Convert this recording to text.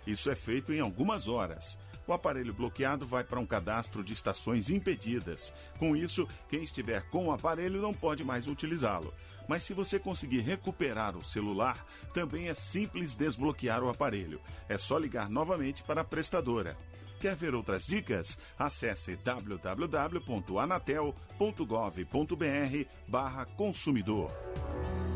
Isso é feito em algumas horas. O aparelho bloqueado vai para um cadastro de estações impedidas. Com isso, quem estiver com o aparelho não pode mais utilizá-lo. Mas se você conseguir recuperar o celular, também é simples desbloquear o aparelho. É só ligar novamente para a prestadora. Quer ver outras dicas? Acesse www.anatel.gov.br/consumidor.